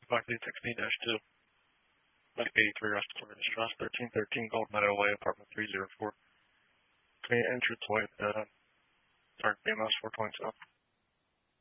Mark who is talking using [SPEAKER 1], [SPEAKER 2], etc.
[SPEAKER 1] Fox 816-2. Mike 83 Respiratory Distress, 1313 Gold Meadow Way, apartment 304. Main entrance way, target BMS 4.7.